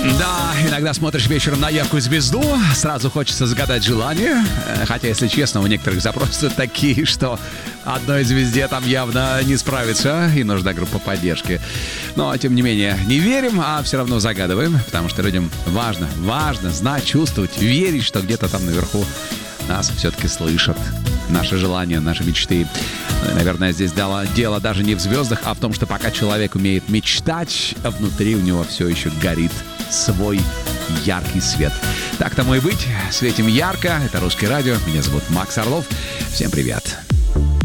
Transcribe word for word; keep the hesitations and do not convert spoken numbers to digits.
Да, иногда смотришь вечером на яркую звезду, сразу хочется загадать желание. Хотя, если честно, у некоторых запросы такие, что одной звезде там явно не справится, и нужна группа поддержки. Но, тем не менее, не верим, а все равно загадываем, потому что людям важно, важно знать, чувствовать, верить, что где-то там наверху нас все-таки слышат. Наши желания, наши мечты. Наверное, здесь дело, дело даже не в звездах, а в том, что пока человек умеет мечтать, а внутри у него все еще горит свой яркий свет. Так тому и быть. Светим ярко. Это Русское радио. Меня зовут Макс Орлов. Всем привет.